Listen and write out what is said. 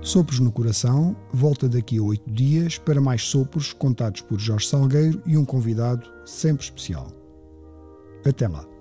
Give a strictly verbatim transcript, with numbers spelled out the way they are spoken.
Sopros no Coração volta daqui a oito dias para mais sopros contados por Jorge Salgueiro e um convidado sempre especial. Até lá.